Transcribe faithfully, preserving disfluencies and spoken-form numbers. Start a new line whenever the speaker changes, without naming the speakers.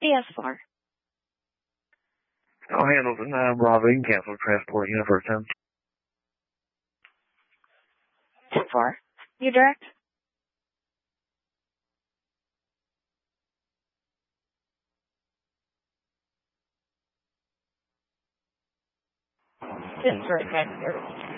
B S four.
I'll handle it. Uh, Bravo, you can cancel transport unit for ten.
ten four. You direct? ten four, five zero.